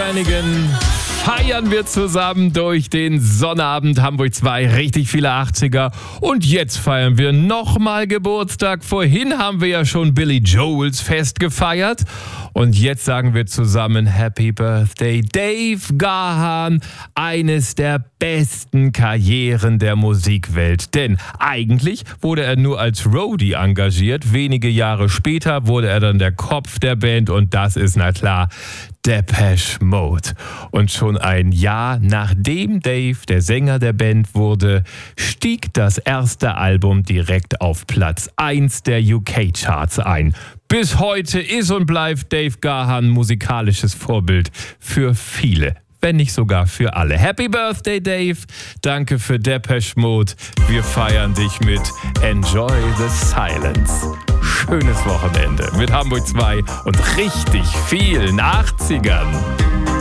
Brannigan feiern wir zusammen durch den Sonnabend. Hamburg 2, richtig viele 80er. Und jetzt feiern wir nochmal Geburtstag. Vorhin haben wir ja schon Billy Joels Fest gefeiert. Und jetzt sagen wir zusammen Happy Birthday Dave Gahan. Eines der besten Karrieren der Musikwelt. Denn eigentlich wurde er nur als Roadie engagiert. Wenige Jahre später wurde er dann der Kopf der Band. Und das ist, na klar, Depeche Mode. Und schon ein Jahr nachdem Dave der Sänger der Band wurde, stieg das erste Album direkt auf Platz 1 der UK-Charts ein. Bis heute ist und bleibt Dave Gahan musikalisches Vorbild für viele, wenn nicht sogar für alle. Happy Birthday, Dave. Danke für Depeche Mode. Wir feiern dich mit Enjoy the Silence. Schönes Wochenende mit Hamburg 2 und richtig vielen 80ern.